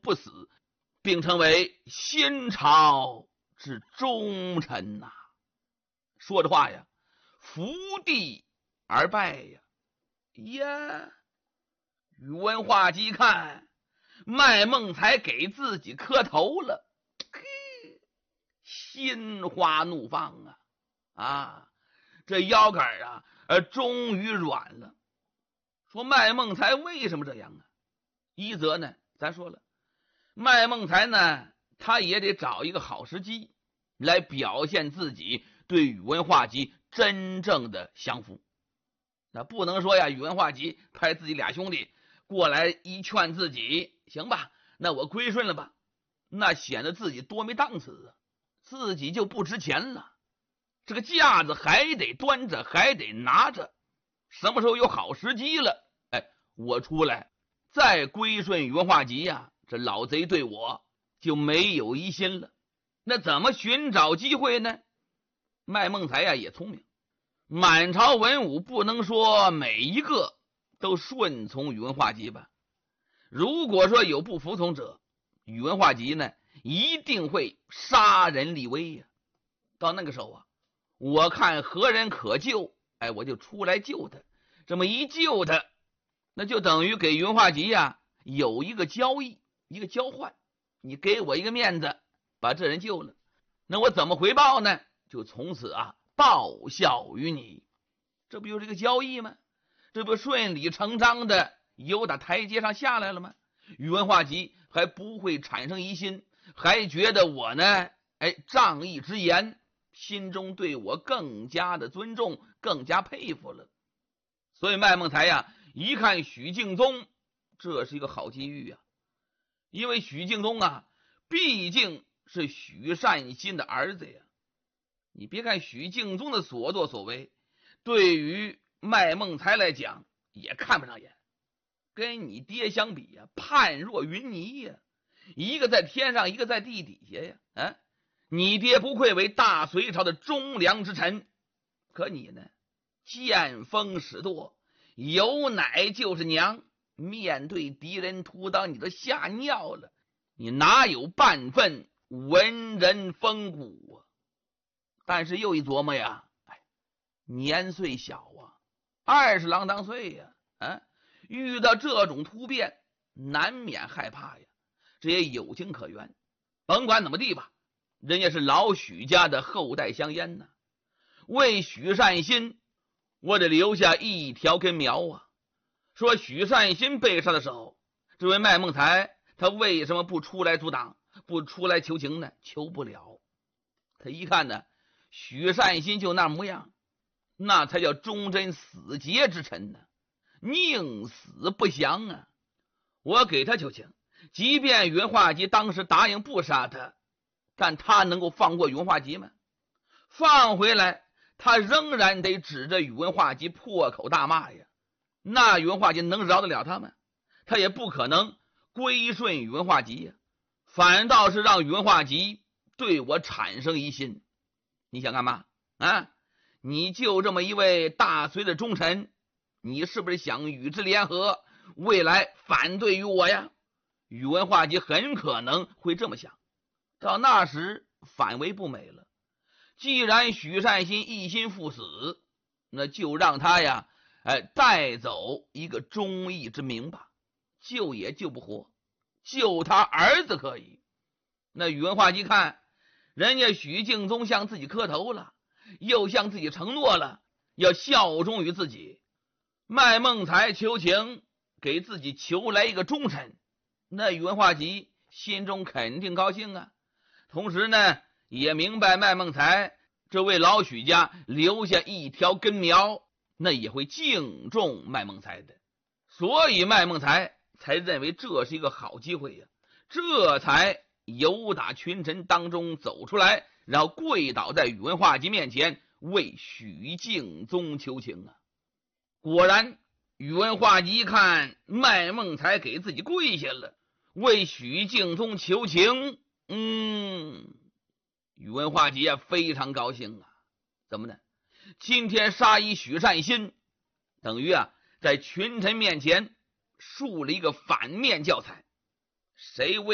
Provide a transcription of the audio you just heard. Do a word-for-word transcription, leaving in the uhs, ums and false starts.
不死，并成为新朝之忠臣呐、啊。说着话呀，伏地而拜呀。呀，宇文化及看麦孟才给自己磕头了，嘿，心花怒放啊！啊，这腰杆啊，呃，终于软了。说麦孟才为什么这样啊？一则呢，咱说了，麦孟才呢，他也得找一个好时机来表现自己对宇文化及真正的降服。那不能说呀，宇文化及派自己俩兄弟过来一劝自己，行吧，那我归顺了吧，那显得自己多没档次啊，自己就不值钱了。这个架子还得端着，还得拿着，什么时候有好时机了，哎，我出来再归顺宇文化及呀，这老贼对我就没有疑心了。那怎么寻找机会呢？麦孟才呀也聪明，满朝文武不能说每一个都顺从宇文化及吧，如果说有不服从者，宇文化及呢一定会杀人立威呀。到那个时候啊，我看何人可救，哎，我就出来救他。这么一救他，那就等于给宇文化及呀有一个交易，一个交换。你给我一个面子，把这人救了，那我怎么回报呢？就从此啊报效于你。这不就是一个交易吗？这不顺理成章的由打台阶上下来了吗？宇文化及还不会产生疑心，还觉得我呢，哎，仗义直言，心中对我更加的尊重，更加佩服了。所以麦孟才呀一看许敬宗，这是一个好机遇啊。因为许敬宗啊毕竟是许善心的儿子呀。你别看许敬宗的所作所为对于麦孟才来讲也看不上眼，跟你爹相比呀，判若云泥呀，一个在天上，一个在地底下呀。啊，你爹不愧为大隋朝的忠良之臣，可你呢，见风使舵，有奶就是娘，面对敌人突当，你都吓尿了，你哪有半分文人风骨啊？但是又一琢磨呀，哎，年岁小啊，二十郎当岁呀，啊，遇到这种突变，难免害怕呀，这也有情可原。甭管怎么地吧，人家是老许家的后代香烟呢，为许善心，我得留下一条根苗啊。说许善心被杀的时候，这位麦孟才他为什么不出来阻挡，不出来求情呢？求不了。他一看呢，许善心就那模样，那才叫忠贞死节之臣呢，宁死不降啊。我给他求情，即便宇文化及当时答应不杀他，但他能够放过宇文化及吗？放回来，他仍然得指着宇文化及破口大骂呀。那宇文化及能饶得了他吗？他也不可能归顺宇文化及呀，反倒是让宇文化及对我产生疑心。你想干嘛啊？你就这么一位大隋的忠臣，你是不是想与之联合，未来反对于我呀？宇文化及很可能会这么想，到那时反为不美了。既然许善心一心赴死，那就让他呀哎，带走一个忠义之名吧，救也救不活，救他儿子可以。那宇文化及看人家许敬宗向自己磕头了，又向自己承诺了要效忠于自己，麦孟才求情给自己求来一个忠臣，那宇文化及心中肯定高兴啊。同时呢也明白麦孟才这位老许家留下一条根苗，那也会敬重麦孟才的，所以麦孟才才认为这是一个好机会呀，这才由打群臣当中走出来，然后跪倒在宇文化及面前为许敬宗求情啊。果然宇文化及一看麦孟才给自己跪下了，为许敬宗求情，嗯，宇文化及啊非常高兴啊。怎么呢？今天杀一许善心，等于啊在群臣面前树了一个反面教材，谁为